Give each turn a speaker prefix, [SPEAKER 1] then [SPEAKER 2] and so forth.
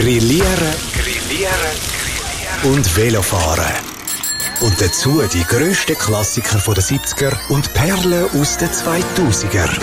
[SPEAKER 1] Grillieren und Velofahren. Und dazu die grössten Klassiker der 70er und Perlen aus den 2000er.